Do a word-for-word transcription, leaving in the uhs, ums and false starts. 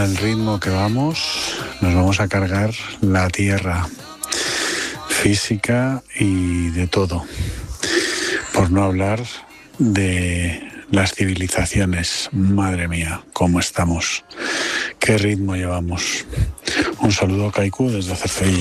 Al ritmo que vamos, nos vamos a cargar la tierra física y de todo. Por no hablar de las civilizaciones. Madre mía, cómo estamos. Qué ritmo llevamos. Un saludo, Kaiku, desde Cercedilla.